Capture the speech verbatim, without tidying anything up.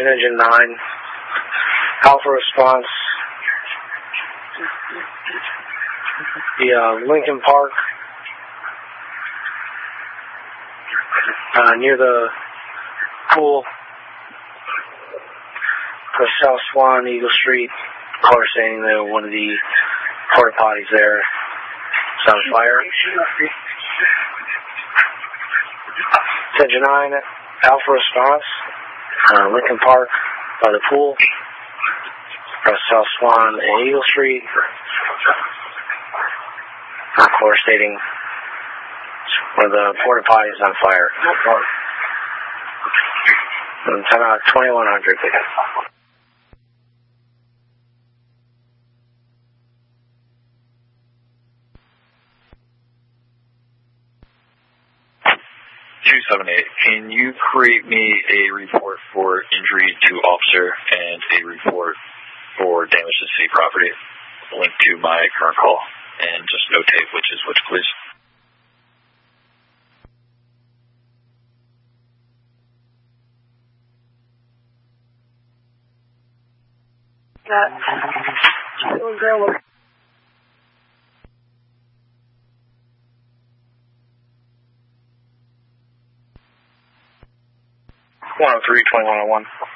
combustion engine nine. Alpha response. The uh, Lincoln Park. Uh, near the pool. For South Swan, Eagle Street. Car saying that one of the porta potties there is on fire. Engine nine, Alpha response. Uh, Lincoln Park by the pool. For South Swan and Eagle Street. Of course, stating one of the porta potties on fire. And time out twenty-one hundred. two seven eight, can you create me a report for injury to officer and a report for damage to city property linked to my current call, and just notate which is which, please? one oh three, twenty-one oh one.